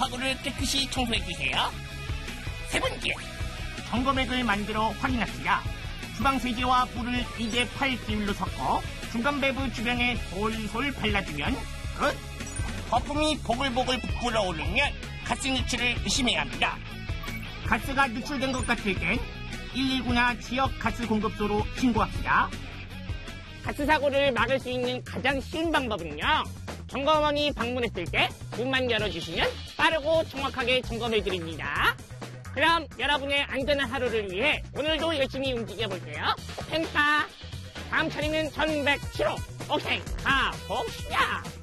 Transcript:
화구를 깨끗이 청소해주세요. 세 번째, 점검액을 만들어 확인합시다. 주방세제와 물을 2대8 비율로 섞어 중간 밸브 주변에 솔솔 발라주면 끝. 거품이 보글보글 불어오르면 가스 누출을 의심해야 합니다. 가스가 누출된 것 같을 땐 119나 지역 가스 공급소로 신고합시다. 가스 사고를 막을 수 있는 가장 쉬운 방법은요, 점검원이 방문했을 때 문만 열어주시면 빠르고 정확하게 점검해드립니다. 그럼 여러분의 안전한 하루를 위해 오늘도 열심히 움직여볼게요. 펜타, 다음 차례는 1107호. 오케이, 가봅시다.